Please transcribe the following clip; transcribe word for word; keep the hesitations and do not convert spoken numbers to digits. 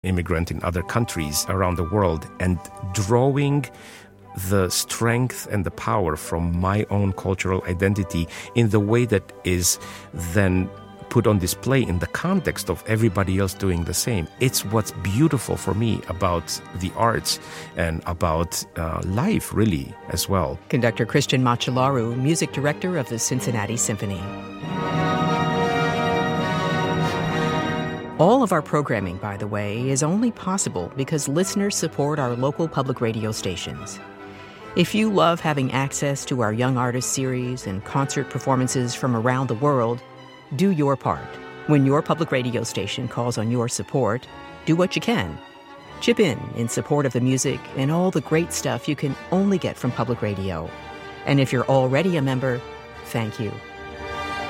immigrant in other countries around the world, and drawing the strength and the power from my own cultural identity in the way that is then put on display in the context of everybody else doing the same. It's what's beautiful for me about the arts and about uh, life, really, as well. Conductor Christian Macellaro, music director of the Cincinnati Symphony. All of our programming, by the way, is only possible because listeners support our local public radio stations. If you love having access to our Young Artists series and concert performances from around the world, do your part. When your public radio station calls on your support, do what you can. Chip in in support of the music and all the great stuff you can only get from public radio. And if you're already a member, thank you.